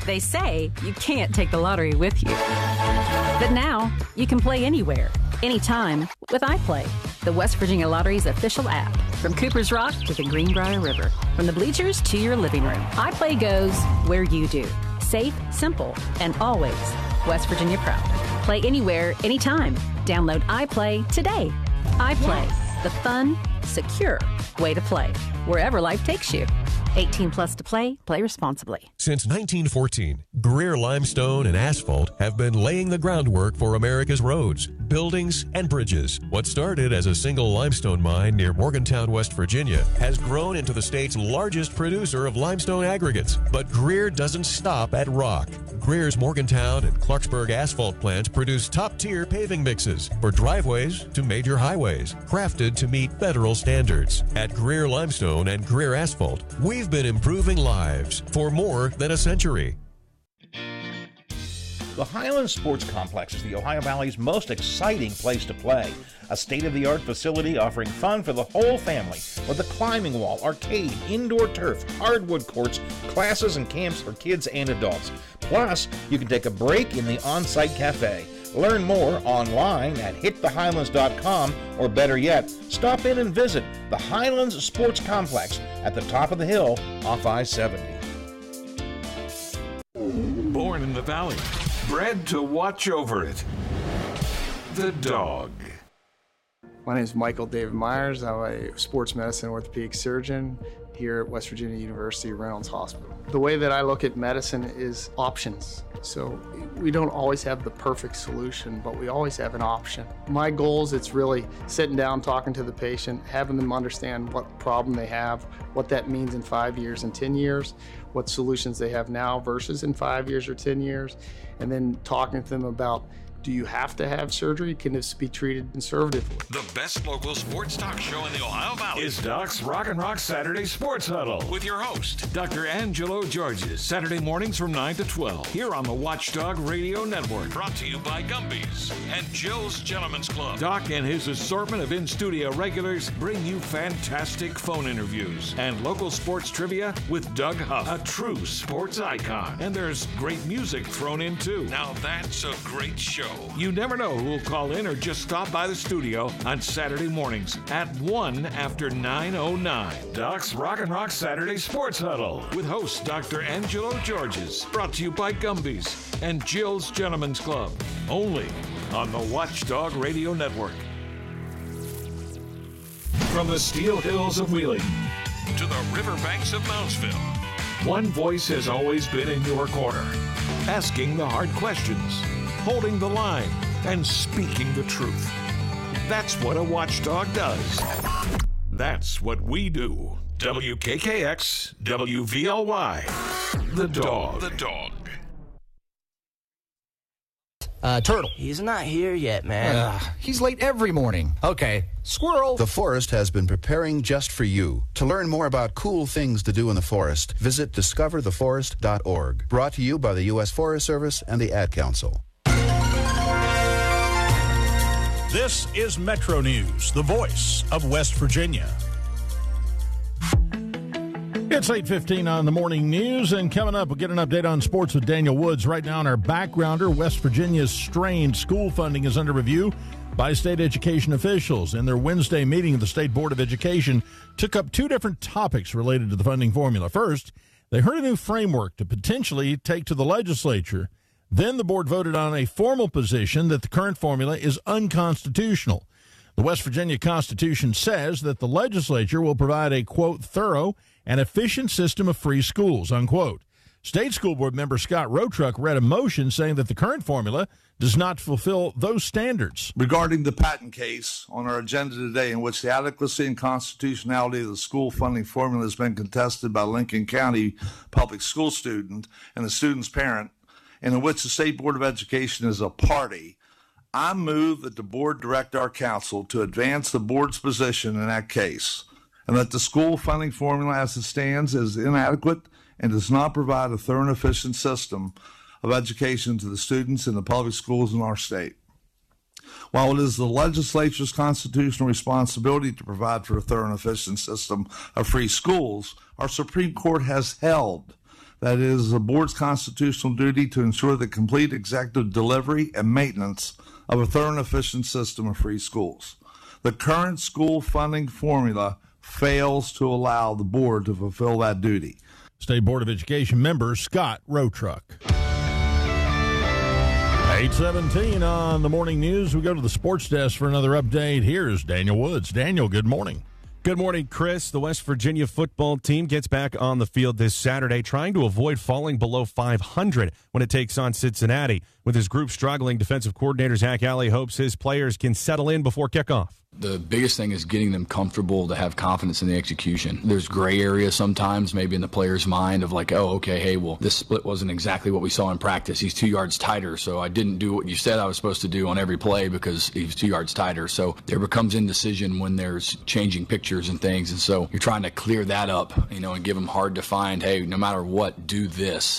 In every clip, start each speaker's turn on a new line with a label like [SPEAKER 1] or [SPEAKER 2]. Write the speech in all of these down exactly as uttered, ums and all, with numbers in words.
[SPEAKER 1] They say you can't take the lottery with you. But now, you can play anywhere, anytime, with iPlay, the West Virginia Lottery's official app. From Cooper's Rock to the Greenbrier River, from the bleachers to your living room, iPlay goes where you do. Safe, simple, and always West Virginia proud. Play anywhere, anytime. Download iPlay today. iPlay, the fun, secure way to play, wherever life takes you. eighteen plus to play. Play responsibly.
[SPEAKER 2] Since nineteen fourteen, Greer Limestone and Asphalt have been laying the groundwork for America's roads, buildings, and bridges. What started as a single limestone mine near Morgantown, West Virginia, has grown into the state's largest producer of limestone aggregates. But Greer doesn't stop at rock. Greer's Morgantown and Clarksburg asphalt plants produce top-tier paving mixes for driveways to major highways, crafted to meet federal standards. At Greer Limestone and Greer Asphalt, we've been improving lives for more than a century.
[SPEAKER 3] The Highlands Sports Complex is the Ohio Valley's most exciting place to play. A state-of-the-art facility offering fun for the whole family with a climbing wall, arcade, indoor turf, hardwood courts, classes and camps for kids and adults. Plus, you can take a break in the on-site cafe. Learn more online at hit the highlands dot com, or better yet, stop in and visit the Highlands Sports Complex at the top of the hill off I seventy.
[SPEAKER 4] Born in the Valley, bred to watch over it. The Dog.
[SPEAKER 5] My name is Michael David Myers. I'm a sports medicine orthopedic surgeon here at West Virginia University Reynolds Hospital. The way that I look at medicine is options. So we don't always have the perfect solution, but we always have an option. My goal is it's really sitting down, talking to the patient, having them understand what problem they have, what that means in five years and ten years, what solutions they have now versus in five years or ten years, and then talking to them about, do you have to have surgery? Can this be treated conservatively?
[SPEAKER 4] The best local sports talk show in the Ohio Valley is Doc's Rock and Rock Saturday Sports Huddle with your host, Doctor Angelo Georges, Saturday mornings from nine to twelve here on the Watchdog Radio Network. Brought to you by Gumby's and Jill's Gentlemen's Club. Doc and his assortment of in-studio regulars bring you fantastic phone interviews and local sports trivia with Doug Huff, a true sports icon. And there's great music thrown in too. Now that's a great show. You never know who will call in or just stop by the studio on Saturday mornings at one after nine oh nine. Doc's Rock and Rock Saturday Sports Huddle with host Doctor Angelo Georges. Brought to you by Gumby's and Jill's Gentlemen's Club. Only on the Watchdog Radio Network. From the Steel Hills of Wheeling to the riverbanks of Moundsville, one voice has always been in your corner, asking the hard questions, holding the line, and speaking the truth. That's what a watchdog does. That's what we do. W K K X, W V L Y. The Dog. The Dog.
[SPEAKER 6] Uh, Turtle.
[SPEAKER 7] He's not here yet, man.
[SPEAKER 6] Uh, he's late every morning. Okay. Squirrel.
[SPEAKER 8] The forest has been preparing just for you. To learn more about cool things to do in the forest, visit discover the forest dot org. Brought to you by the U S Forest Service and the Ad Council.
[SPEAKER 9] This is Metro News, the voice of West Virginia. It's eight fifteen on the morning news, and coming up, we'll get an update on sports with Daniel Woods. Right now in our backgrounder, West Virginia's strained school funding is under review by state education officials. In their Wednesday meeting, the State Board of Education took up two different topics related to the funding formula. First, they heard a new framework to potentially take to the legislature. Then the board voted on a formal position that the current formula is unconstitutional. The West Virginia Constitution says that the legislature will provide a, quote, thorough and efficient system of free schools, unquote. State School Board member Scott Rotruck read a motion saying that the current formula does not fulfill those standards.
[SPEAKER 10] Regarding the Patton case on our agenda today, in which the adequacy and constitutionality of the school funding formula has been contested by Lincoln County public school student and the student's parent, and in which the State Board of Education is a party, I move that the board direct our council to advance the board's position in that case, and that the school funding formula as it stands is inadequate and does not provide a thorough and efficient system of education to the students in the public schools in our state. While it is the legislature's constitutional responsibility to provide for a thorough and efficient system of free schools, our Supreme Court has held that it is the board's constitutional duty to ensure the complete executive delivery and maintenance of a thorough and efficient system of free schools. The current school funding formula fails to allow the board to fulfill that duty.
[SPEAKER 9] State Board of Education member Scott Rotruck. eight seventeen on the morning news. We go to the sports desk for another update. Here's Daniel Woods. Daniel, good morning.
[SPEAKER 11] Good morning, Chris. The West Virginia football team gets back on the field this Saturday, trying to avoid falling below five hundred when it takes on Cincinnati. With his group struggling, defensive coordinator Zach Alley hopes his players can settle in before kickoff.
[SPEAKER 12] The biggest thing is getting them comfortable to have confidence in the execution. There's gray areas sometimes, maybe in the player's mind of like, oh, okay, hey, well, this split wasn't exactly what we saw in practice. He's two yards tighter, so I didn't do what you said I was supposed to do on every play because he's two yards tighter. So there becomes indecision when there's changing pictures and things, and so you're trying to clear that up, you know, and give them hard to find, hey, no matter what, do this.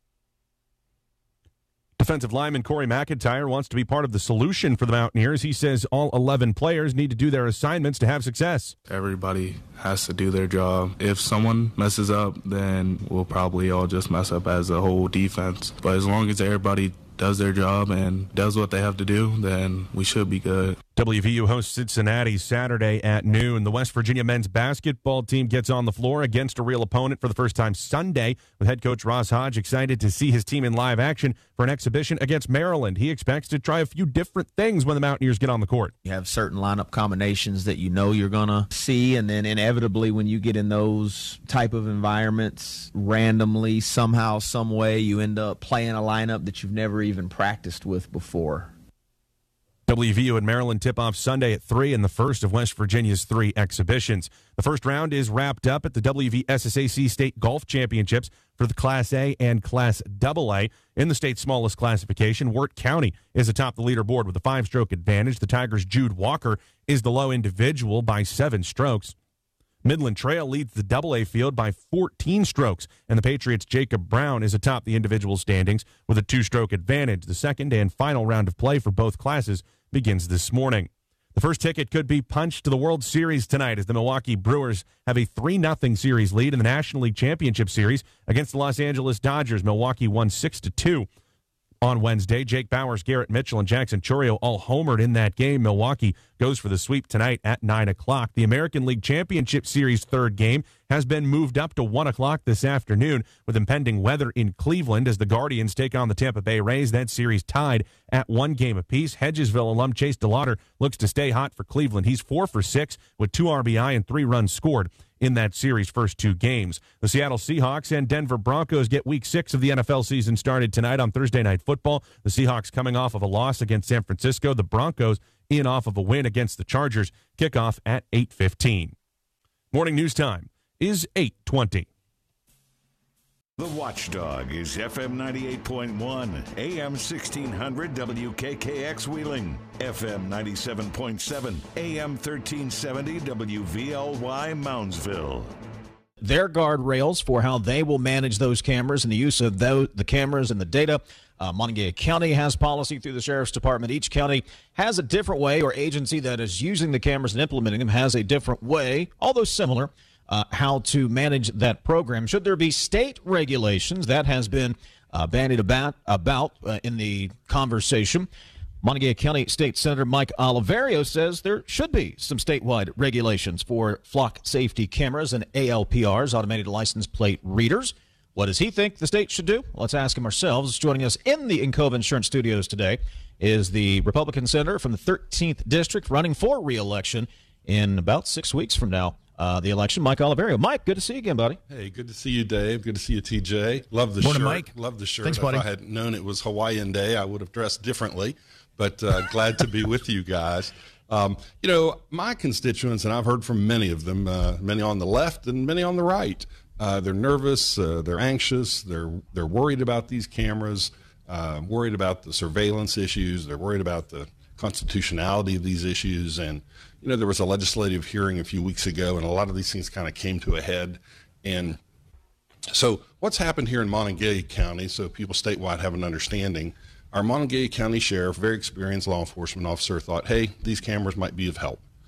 [SPEAKER 11] Defensive lineman Corey McIntyre wants to be part of the solution for the Mountaineers. He says all eleven players need to do their assignments to have success.
[SPEAKER 13] Everybody has to do their job. If someone messes up, then we'll probably all just mess up as a whole defense. But as long as everybody does their job and does what they have to do, then we should be good.
[SPEAKER 11] W V U hosts Cincinnati Saturday at noon. The West Virginia men's basketball team gets on the floor against a real opponent for the first time Sunday, with head coach Ross Hodge excited to see his team in live action for an exhibition against Maryland. He expects to try a few different things when the Mountaineers get on the court.
[SPEAKER 14] You have certain lineup combinations that you know you're going to see, and then inevitably when you get in those type of environments, randomly, somehow, some way, you end up playing a lineup that you've never even practiced with before.
[SPEAKER 11] W V U and Maryland tip off Sunday at three in the first of West Virginia's three exhibitions. The first round is wrapped up at the W V S S A C State Golf Championships for the Class A and Class double A. In the state's smallest classification, Wirt County is atop the leaderboard with a five-stroke advantage. The Tigers' Jude Walker is the low individual by seven strokes. Midland Trail leads the double A field by fourteen strokes, and the Patriots' Jacob Brown is atop the individual standings with a two-stroke advantage. The second and final round of play for both classes begins this morning. The first ticket could be punched to the World Series tonight as the Milwaukee Brewers have a three nothing series lead in the National League Championship Series against the Los Angeles Dodgers. Milwaukee won six to two. On Wednesday, Jake Bowers, Garrett Mitchell, and Jackson Chourio all homered in that game. Milwaukee goes for the sweep tonight at nine o'clock. The American League Championship Series third game has been moved up to one o'clock this afternoon with impending weather in Cleveland as the Guardians take on the Tampa Bay Rays. That series tied at one game apiece. Hedgesville alum Chase DeLauder looks to stay hot for Cleveland. He's four for six with two R B I and three runs scored in that series' first two games. The Seattle Seahawks and Denver Broncos get week six of the N F L season started tonight on Thursday Night Football. The Seahawks coming off of a loss against San Francisco. The Broncos in off of a win against the Chargers. Kickoff at eight fifteen. Morning news time is eight twenty.
[SPEAKER 4] The Watchdog is F M ninety-eight point one, A M sixteen hundred W K K X Wheeling, F M ninety-seven point seven, A M thirteen seventy W V L Y Moundsville.
[SPEAKER 15] Their guardrails for how they will manage those cameras and the use of those, the cameras and the data. Uh, Montague County has policy through the Sheriff's Department. Each county has a different way, or agency that is using the cameras and implementing them has a different way, although similar, uh, how to manage that program. Should there be state regulations? That has been uh, bandied about, about uh, in the conversation. Montague County State Senator Mike Oliverio says there should be some statewide regulations for flock safety cameras and A L P Rs, automated license plate readers. What does he think the state should do? Let's ask him ourselves. Joining us in the Encova Insurance Studios today is the Republican senator from the thirteenth District running for re-election in about six weeks from now, uh, the election, Mike Oliverio. Mike, good to see you again, buddy.
[SPEAKER 16] Hey, good to see you, Dave. Good to see you, T J. Love the
[SPEAKER 15] Morning,
[SPEAKER 16] shirt.
[SPEAKER 15] Mike.
[SPEAKER 16] Love the shirt.
[SPEAKER 15] Thanks,
[SPEAKER 16] if
[SPEAKER 15] buddy.
[SPEAKER 16] I had known it was Hawaiian Day, I would have dressed differently, but uh, glad to be with you guys. Um, you know, my constituents, and I've heard from many of them, uh, many on the left and many on the right, Uh, they're nervous, uh, they're anxious, they're they're worried about these cameras, uh, worried about the surveillance issues, they're worried about the constitutionality of these issues. And, you know, there was a legislative hearing a few weeks ago, and a lot of these things kind of came to a head. And so what's happened here in Montague County, so people statewide have an understanding, our Montague County Sheriff, very experienced law enforcement officer, thought, hey, these cameras might be of help.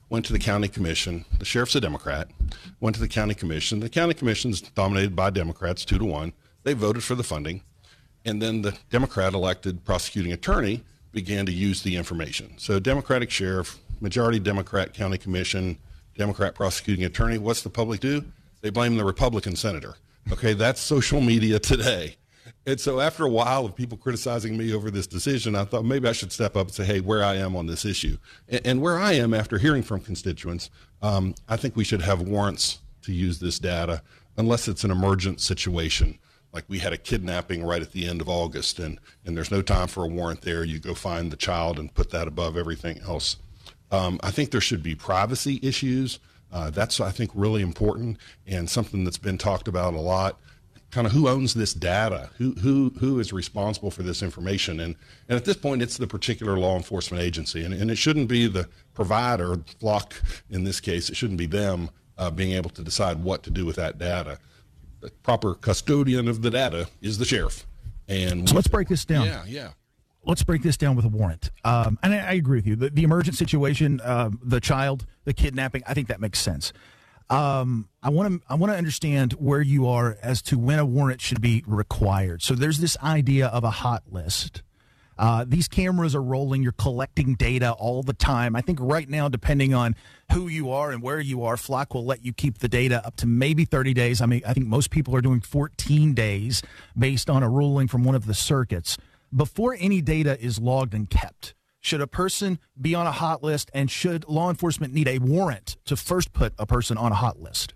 [SPEAKER 16] went to the county commission. The sheriff's a Democrat, went to the county commission. The county commission is dominated by Democrats, two to one. They voted for the funding. And then the Democrat elected prosecuting attorney began to use the information. So Democratic sheriff, majority Democrat county commission, Democrat prosecuting attorney. What's the public do? They blame the Republican senator. Okay, that's social media today. And so after a while of people criticizing me over this decision, I thought maybe I should step up and say, hey, where I am on this issue. And, and where I am after hearing from constituents, um, I think we should have warrants to use this data unless it's an emergent situation. Like we had a kidnapping right at the end of August, and, and there's no time for a warrant there. You go find the child and put that above everything else. Um, I think there should be privacy issues. Uh, that's, I think, really important and something that's been talked about a lot. Kind of who owns this data? Who who who is responsible for this information? And and at this point, it's the particular law enforcement agency, and, and it shouldn't be the provider, Flock in this case. It shouldn't be them uh, being able to decide what to do with that data. The proper custodian of the data is the sheriff. And
[SPEAKER 17] so let's break this down.
[SPEAKER 16] Yeah, yeah.
[SPEAKER 17] Let's break this down with a warrant. Um, and I, I agree with you. The, the emergent situation, uh, the child, the kidnapping, I think that makes sense. Um, I want to I want to understand where you are as to when a warrant should be required. So there's this idea of a hot list. Uh, these cameras are rolling. You're collecting data all the time. I think right now, depending on who you are and where you are, Flock will let you keep the data up to maybe thirty days. I mean, I think most people are doing fourteen days based on a ruling from one of the circuits. Before any data is logged and kept, should a person be on a hot list, and should law enforcement need a warrant to first put a person on a hot list?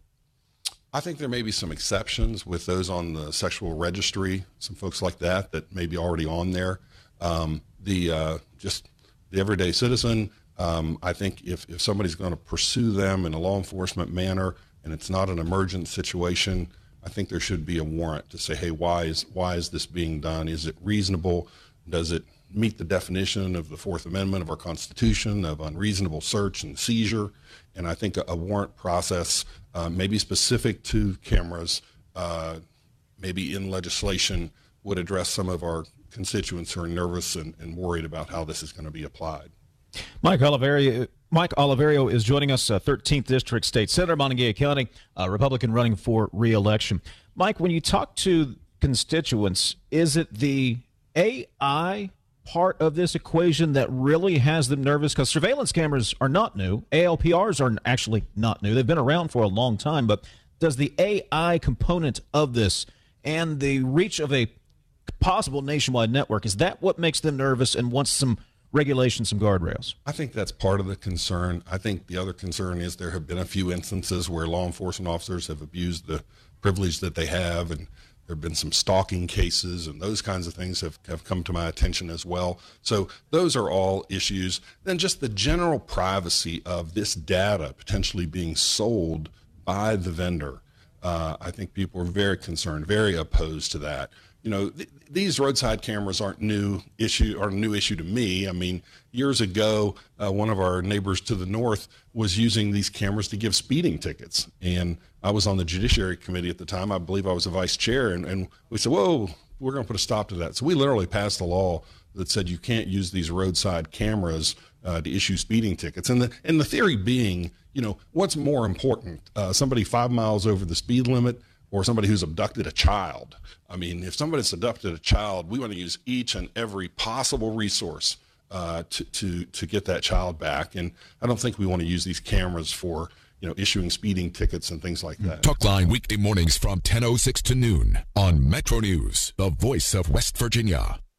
[SPEAKER 16] I think there may be some exceptions with those on the sexual registry, some folks like that that may be already on there. Um, the uh, just the everyday citizen, um, I think if, if somebody's going to pursue them in a law enforcement manner and it's not an emergent situation, I think there should be a warrant to say, hey, why is why is this being done? Is it reasonable? Does it meet the definition of the Fourth Amendment of our Constitution of unreasonable search and seizure? And I think a, a warrant process, uh, maybe specific to cameras, uh, maybe in legislation, would address some of our constituents who are nervous and, and worried about how this is going to be applied.
[SPEAKER 15] Mike Oliverio, Mike Oliverio is joining us, uh, thirteenth District State Senator, Montague County, uh, Republican running for re-election. Mike, when you talk to constituents, is it the A I part of this equation that really has them nervous? Because surveillance cameras are not new. A L P Rs are actually not new. They've been around for a long time. But does the A I component of this and the reach of a possible nationwide network, is that what makes them nervous and wants some regulation, some guardrails?
[SPEAKER 16] I think that's part of the concern. I think the other concern is there have been a few instances where law enforcement officers have abused the privilege that they have, and there have been some stalking cases, and those kinds of things have, have come to my attention as well. So those are all issues. Then just the general privacy of this data potentially being sold by the vendor. Uh, I think people are very concerned, very opposed to that. You know, th- these roadside cameras aren't new issue, are a new issue to me. I mean, years ago, uh, one of our neighbors to the north was using these cameras to give speeding tickets. And I was on the Judiciary Committee at the time. I believe I was a vice chair. And, and we said, whoa, we're going to put a stop to that. So we literally passed a law that said you can't use these roadside cameras uh, to issue speeding tickets. And the, and the theory being, you know, what's more important, uh, somebody five miles over the speed limit or somebody who's abducted a child? I mean, if somebody's abducted a child, we want to use each and every possible resource uh, to, to, to get that child back. And I don't think we want to use these cameras for, you know, issuing speeding tickets and things like that.
[SPEAKER 18] Talkline weekday mornings from ten oh six to noon on Metro News, the voice of West Virginia.